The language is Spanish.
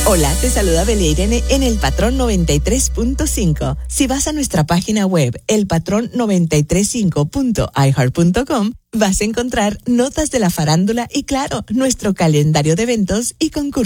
Hola, te saluda Belia Irene en El Patrón 93.5. Si vas a nuestra página web, elpatrón935.iheart.com, vas a encontrar notas de la farándula y, claro, nuestro calendario de eventos y concursos.